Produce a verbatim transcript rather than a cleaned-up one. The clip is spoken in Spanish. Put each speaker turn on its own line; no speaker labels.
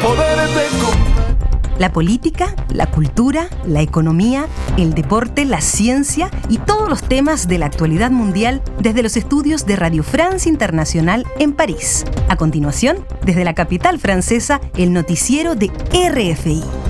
poderte contar.
La política, la cultura, la economía, el deporte, la ciencia y todos los temas de la actualidad mundial desde los estudios de Radio France Internacional en París. A continuación, desde la capital francesa, el noticiero de R F I.